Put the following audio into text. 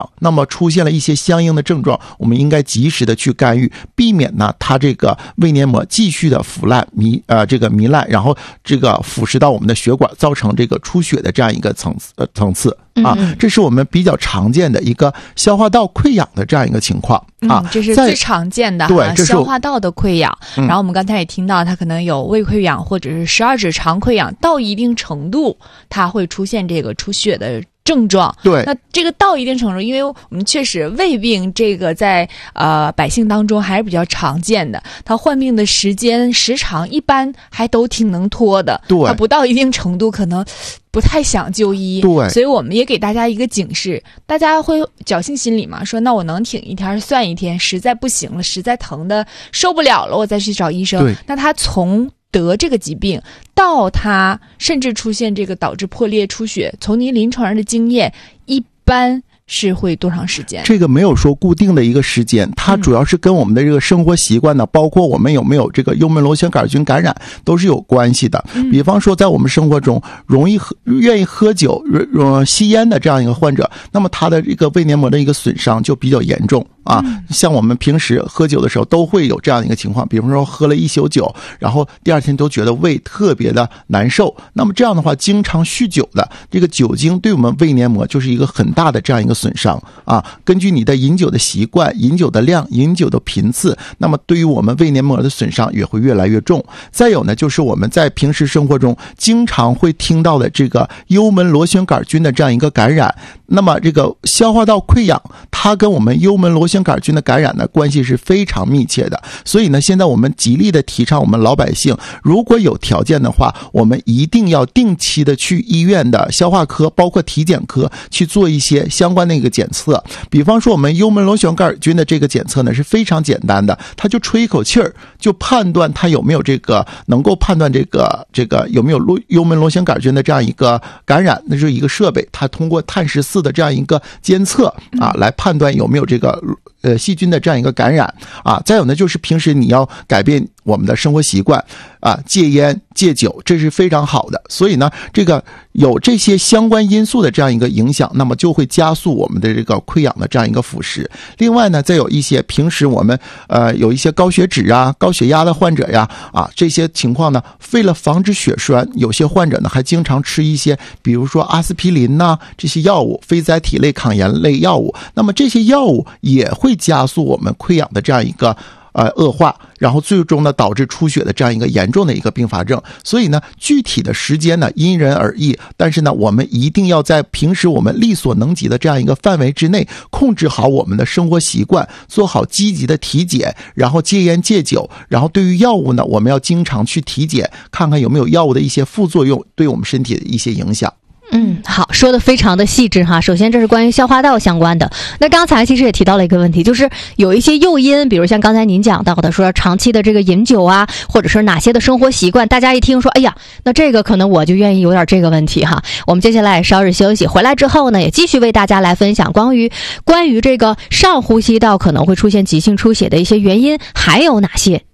那么出现了一些相应的症状，我们应该及时的去干预，避免呢它这个胃黏膜继续的腐烂糜烂，然后这个腐蚀到我们的血管，造成这个出血的这样一个层次啊，这是我们比较常见的一个消化道溃疡的这样一个情况啊， 这是最常见的对，这是消化道的溃疡。然后我们刚才也听到，它可能有胃溃疡或者是十二指肠溃疡，到一定程度它会出现这个出血的症状。 对， 那这个到一定程度，因为我们确实胃病这个在百姓当中还是比较常见的，它患病的时长一般还都挺能拖的。 对， 它不到一定程度可能不太想就医。 对， 所以我们也给大家一个警示，大家会侥幸心理嘛，说那我能挺一天算一天，实在不行了，实在疼的受不了了，我再去找医生。 对， 那他从得这个疾病到他甚至出现这个导致破裂出血，从您临床上的经验一般是会多长时间？ 这个没有说固定的一个时间，它主要是跟我们的这个生活习惯呢，包括我们有没有这个幽门螺旋杆菌感染都是有关系的。比方说在我们生活中愿意喝酒吸烟的这样一个患者，那么他的这个胃黏膜的一个损伤就比较严重啊。像我们平时喝酒的时候都会有这样一个情况，比方说喝了一宿酒，然后第二天都觉得胃特别的难受，那么这样的话经常酗酒的这个酒精对我们胃黏膜就是一个很大的这样一个损伤啊。根据你的饮酒的习惯、饮酒的量、饮酒的频次，那么对于我们胃黏膜的损伤也会越来越重。再有呢，就是我们在平时生活中经常会听到的这个幽门螺旋杆菌的这样一个感染，那么这个消化道溃疡它跟我们幽门螺旋杆菌的感染呢关系是非常密切的。所以呢，现在我们极力的提倡我们老百姓如果有条件的话，我们一定要定期的去医院的消化科包括体检科去做一些相关的一个检测。比方说我们幽门螺旋杆菌的这个检测呢是非常简单的，它就吹一口气儿就判断它有没有这个能够判断这个有没有幽门螺旋杆菌的这样一个感染，那是一个设备，它通过碳14的这样一个监测啊来判断有没有这个细菌的这样一个感染啊。再有呢，就是平时你要改变我们的生活习惯啊，戒烟戒酒，这是非常好的。所以呢，这个有这些相关因素的这样一个影响，那么就会加速我们的这个溃疡的这样一个腐蚀。另外呢，再有一些平时我们有一些高血脂啊、高血压的患者呀啊，这些情况呢，为了防止血栓，有些患者呢还经常吃一些比如说阿司匹林呐这些药物，非甾体类抗炎类药物，那么这些药物也会加速我们溃疡的这样一个恶化，然后最终呢导致出血的这样一个严重的一个并发症。所以呢，具体的时间呢因人而异，但是呢，我们一定要在平时我们力所能及的这样一个范围之内，控制好我们的生活习惯，做好积极的体检，然后戒烟戒酒，然后对于药物呢，我们要经常去体检，看看有没有药物的一些副作用对我们身体的一些影响。 好，说的非常的细致哈。首先这是关于消化道相关的。那刚才其实也提到了一个问题，就是有一些诱因，比如像刚才您讲到的，说长期的这个饮酒啊，或者是哪些的生活习惯，大家一听说，哎呀，那这个可能我就愿意有点这个问题哈。我们接下来稍事休息，回来之后呢，也继续为大家来分享关于这个上呼吸道可能会出现急性出血的一些原因，还有哪些